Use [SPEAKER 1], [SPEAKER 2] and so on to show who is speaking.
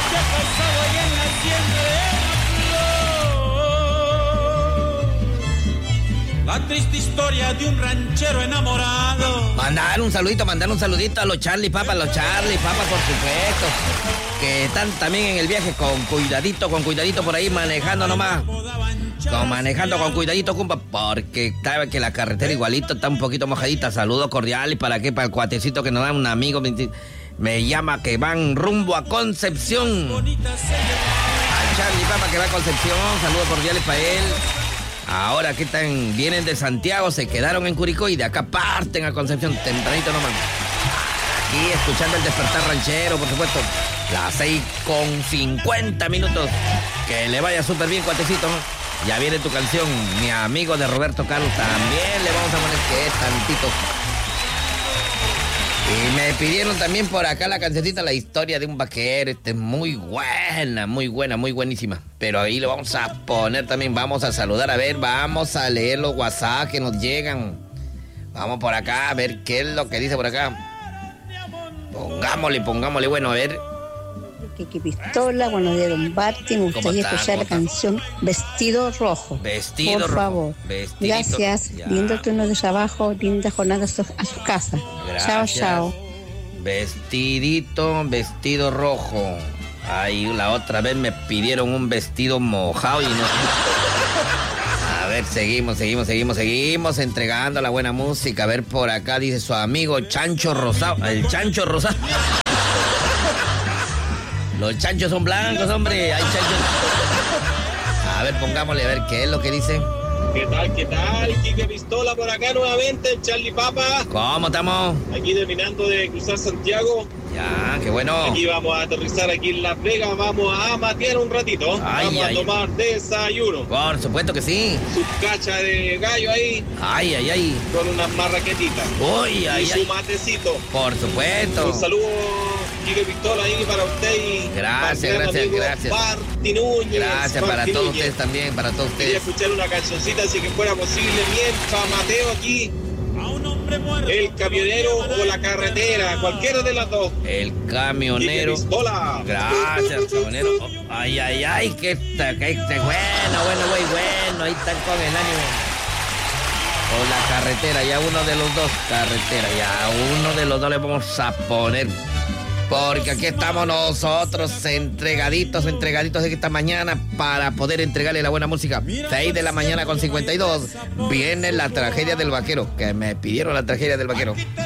[SPEAKER 1] ¿Qué pasaba allá en la hacienda de la flor? La triste historia de un ranchero enamorado.
[SPEAKER 2] Mandar un saludito a los Charlie Papa, por supuesto. Que están también en el viaje con cuidadito por ahí, manejando nomás. Manejando con cuidadito, compa, porque sabe que la carretera igualito está un poquito mojadita. Saludos cordiales para el cuatecito que nos da un amigo. Me llama que van rumbo a Concepción. Al Charlie Papa que va a Concepción, saludos cordiales para él. Ahora que vienen de Santiago, se quedaron en Curicó y de acá parten a Concepción tempranito nomás. Aquí escuchando el despertar ranchero, por supuesto. Las 6:50. Que le vaya súper bien, cuatecito, ¿no? Ya viene tu canción, mi amigo de Roberto Carlos. También le vamos a poner que es tantito. Y me pidieron también por acá la cancioncita, la historia de un vaquero. Muy buena, muy buenísima. Pero ahí lo vamos a poner también. Vamos a saludar, a ver, vamos a leer los WhatsApp que nos llegan. Vamos por acá a ver qué es lo que dice por acá. Pongámosle, bueno, a ver.
[SPEAKER 3] Kiki Pistola, buenos días, don Barty. Me gustaría escuchar la canción Vestido Rojo.
[SPEAKER 2] Vestido
[SPEAKER 3] por
[SPEAKER 2] rojo.
[SPEAKER 3] Favor.
[SPEAKER 2] Vestidito.
[SPEAKER 3] Gracias.
[SPEAKER 2] Ya.
[SPEAKER 3] Lindo turno de trabajo, linda jornada a su casa.
[SPEAKER 2] Gracias.
[SPEAKER 3] Chao.
[SPEAKER 2] Vestido rojo. Ahí la otra vez me pidieron un vestido mojado y no. A ver, seguimos entregando la buena música. A ver, por acá dice su amigo Chancho Rosado. El Chancho Rosado. Los chanchos son blancos, hombre. Hay chanchos. A ver, pongámosle a ver qué es lo que dice.
[SPEAKER 4] ¿Qué tal? Quique Pistola por acá nuevamente, el Charlie Papa.
[SPEAKER 2] ¿Cómo estamos?
[SPEAKER 4] Aquí terminando de cruzar Santiago.
[SPEAKER 2] Ya, qué bueno.
[SPEAKER 4] Aquí vamos a aterrizar aquí en Las Vegas, vamos a matear un ratito. Vamos a tomar desayuno.
[SPEAKER 2] Por supuesto que sí.
[SPEAKER 4] Su cacha de gallo ahí.
[SPEAKER 2] Ay.
[SPEAKER 4] Con unas marraquetitas.
[SPEAKER 2] Uy,
[SPEAKER 4] y su matecito.
[SPEAKER 2] Por supuesto.
[SPEAKER 4] Un saludo, Quique Pistola, ahí para usted y
[SPEAKER 2] gracias.
[SPEAKER 4] Barty Núñez.
[SPEAKER 2] Gracias para todos ustedes también, para todos ustedes.
[SPEAKER 4] Quería escuchar una cancioncita si que fuera posible mientras mateo aquí. El camionero o la carretera, cualquiera de las dos.
[SPEAKER 2] El camionero.
[SPEAKER 4] Pistola.
[SPEAKER 2] Gracias, camionero. Ay, que bueno. Ahí están con el ánimo. O la carretera, ya uno de los dos. Uno de los dos le vamos a poner. Porque aquí estamos nosotros entregaditos de esta mañana para poder entregarle la buena música. 6:52 viene la tragedia del vaquero, que me pidieron la tragedia del vaquero.